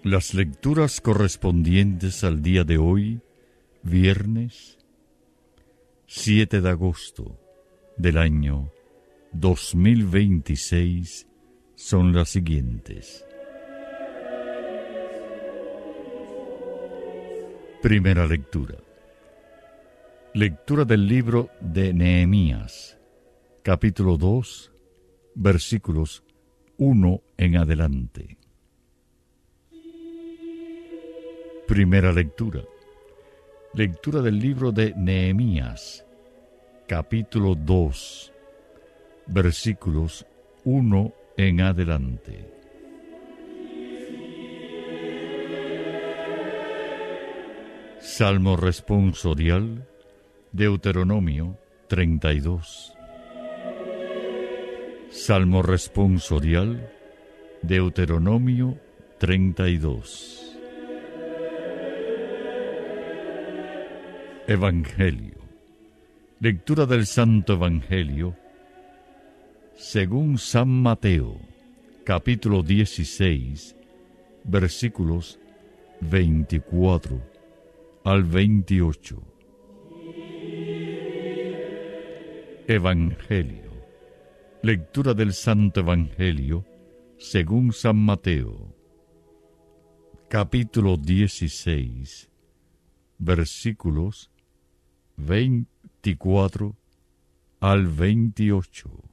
Las lecturas correspondientes al día de hoy, viernes 7 de agosto del año 2026, son las siguientes. Primera lectura. Lectura del libro de Nehemías, capítulo 2, versículos 1 en adelante. Primera lectura. Lectura del libro de Nehemías, capítulo 2, versículos 1 en adelante. Salmo responsorial, Deuteronomio 32. Salmo responsorial, Deuteronomio 32. Evangelio. Lectura del Santo Evangelio según San Mateo, capítulo 16, versículos 24 al 28. Evangelio. Lectura del Santo Evangelio según San Mateo, capítulo 16, versículos 24 al 28.